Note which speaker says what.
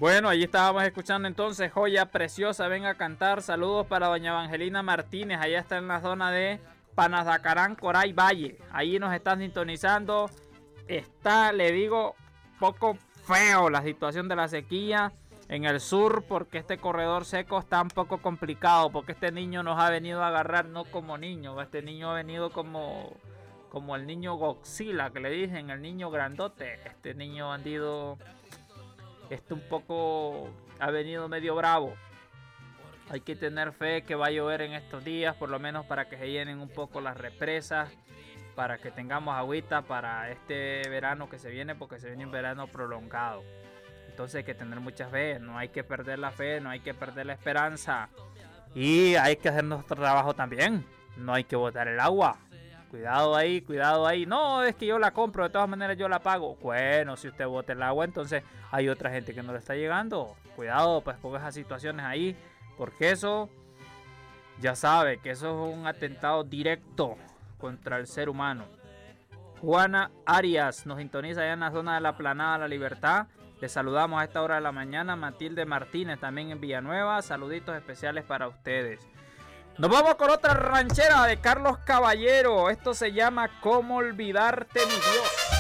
Speaker 1: Bueno, allí estábamos escuchando entonces Joya Preciosa, venga a cantar. Saludos para doña Evangelina Martínez, allá está en la zona de Panazacarán, Coray Valle. Ahí nos están sintonizando. Está, le digo, poco feo la situación de la sequía en el sur, porque este corredor seco está un poco complicado, porque este niño nos ha venido a agarrar no como niño, este niño ha venido como el niño Godzilla, que le dicen, el niño grandote. Este niño bandido un poco ha venido medio bravo. Hay que tener fe que va a llover en estos días, por lo menos para que se llenen un poco las represas, para que tengamos agüita para este verano que se viene, porque se viene un verano prolongado. Entonces hay que tener mucha fe, no hay que perder la fe, no hay que perder la esperanza. Y hay que hacer nuestro trabajo también, no hay que botar el agua. Cuidado ahí, cuidado ahí. No, es que yo la compro, de todas maneras yo la pago. Bueno, si usted bota el agua, entonces hay otra gente que no le está llegando. Cuidado pues con esas situaciones ahí, porque eso, ya sabe que eso es un atentado directo contra el ser humano. Juana Arias nos sintoniza allá en la zona de la Planada La Libertad. Les saludamos a esta hora de la mañana. Matilde Martínez también en Villanueva. Saluditos especiales para ustedes. Nos vamos con otra ranchera de Carlos Caballero. Esto se llama ¿Cómo olvidarte, mi Dios?